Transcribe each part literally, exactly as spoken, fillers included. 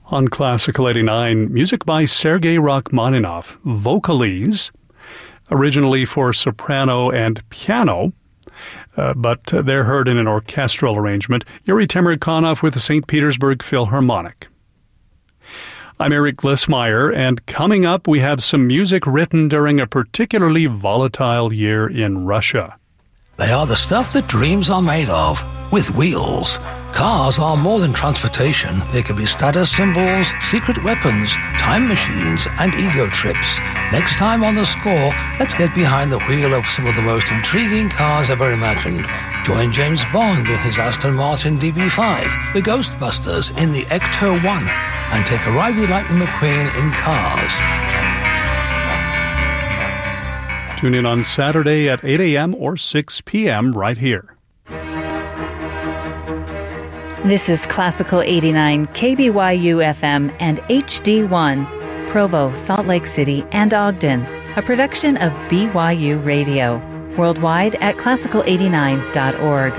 On Classical eighty-nine, music by Sergei Rachmaninoff, Vocalese, originally for soprano and piano, uh, but they're heard in an orchestral arrangement. Yuri Temirkanov with the Saint Petersburg Philharmonic. I'm Eric Glissmeyer, and coming up we have some music written during a particularly volatile year in Russia. They are the stuff that dreams are made of, with wheels. Cars are more than transportation. They can be status symbols, secret weapons, time machines, and ego trips. Next time on The Score, let's get behind the wheel of some of the most intriguing cars ever imagined. Join James Bond in his Aston Martin D B five, the Ghostbusters in the Ecto one, and take a ride with Lightning McQueen in Cars. Tune in on Saturday at eight a.m. or six p.m. right here. This is Classical eighty-nine, K B Y U F M and H D one, Provo, Salt Lake City, and Ogden, a production of B Y U Radio. Worldwide at classical eighty-nine dot org.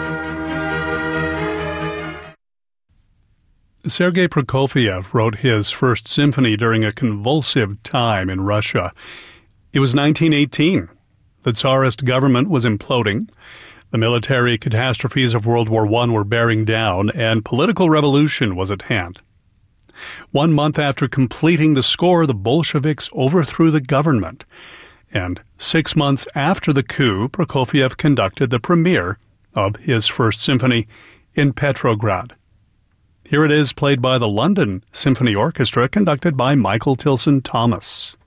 Sergei Prokofiev wrote his first symphony during a convulsive time in Russia. It was nineteen eighteen. The Tsarist government was imploding. The military catastrophes of World War One were bearing down, and political revolution was at hand. One month after completing the score, the Bolsheviks overthrew the government. And six months after the coup, Prokofiev conducted the premiere of his first symphony in Petrograd. Here it is, played by the London Symphony Orchestra, conducted by Michael Tilson Thomas.